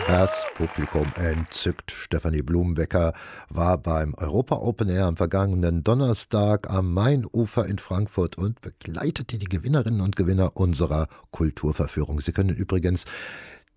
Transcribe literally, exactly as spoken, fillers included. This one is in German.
Das Publikum entzückt. Stefanie Blumenbecker war beim Europa Open Air am vergangenen Donnerstag am Mainufer in Frankfurt und begleitete die Gewinnerinnen und Gewinner unserer Kulturverführung. Sie können übrigens